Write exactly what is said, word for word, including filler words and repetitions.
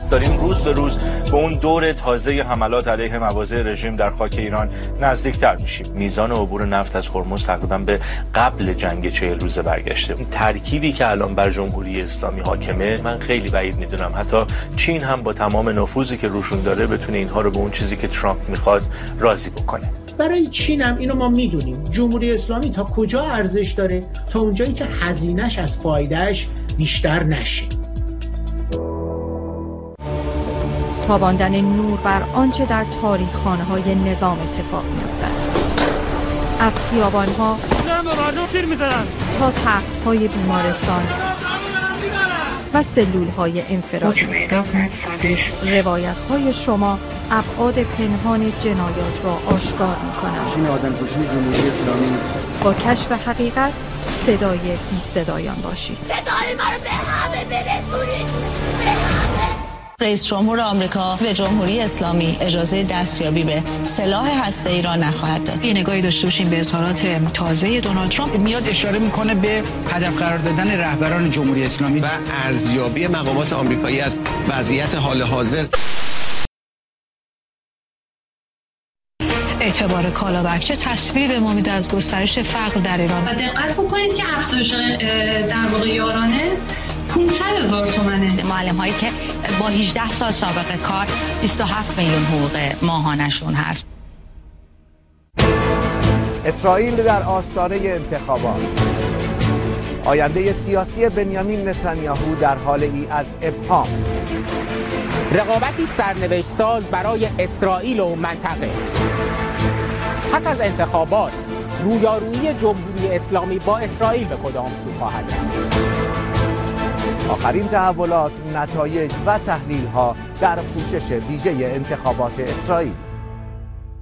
داریم روز به روز به اون دور تازه حملات علیه مواضع رژیم در خاک ایران نزدیکتر میشیم. میزان عبور نفت از هرمز تقریبا به قبل جنگ چهل روزه برگشته. این ترکیبی که الان بر جمهوری اسلامی حاکمه، من خیلی بعید میدونم حتی چین هم با تمام نفوذی که روشون داره بتونه اینها رو به اون چیزی که ترامپ میخواد راضی بکنه. برای چین هم اینو ما میدونیم، جمهوری اسلامی تا کجا ارزش داره؟ تا اونجایی که هزینه‌اش از فایدهش بیشتر نشه. تاباندن نور بر آنچه در تاریخ‌خانه‌های نظام اتفاق می‌افتد. از خیابان‌ها تا تخت‌های بیمارستان و سلول‌های انفرادی. روایت‌های شما ابعاد پنهان جنایات را آشکار می‌کنند. آدمکشی جمهوری اسلامی. با کشف حقیقت صدای بی صدایان باشید. صدای ما رو به همه برسونید. به همه. رئیس جمهور آمریکا به جمهوری اسلامی اجازه دستیابی به سلاح هسته‌ای را نخواهد داد. یه نگاهی داشته باشیم به اظهارات تازه دونالد ترامپ، میاد اشاره میکنه به هدف قرار دادن رهبران جمهوری اسلامی و ارزیابی مقامات آمریکایی از وضعیت حال حاضر. اعتبار کالابک چه تصویری به ما میده از گسترش فقر در ایران. و دقت بکنید که افزایش در واقع یارانه پانصد هزار تومنه. معلم هایی که با هجده سال سابقه کار بیست و هفت میلیون حقوق ماهانشون هست. اسرائیل در آستانه انتخابات. آینده سیاسی بنیامین نتانیاهو در حال ای از ابهام. رقابتی سرنوشت ساز برای اسرائیل و منطقه. پس از انتخابات رویارویی جمهوری اسلامی با اسرائیل به کدام سو خواهد رفت؟ آخرین تحولات، نتایج و تحلیل‌ها در پوشش ویژه انتخابات اسرائیل.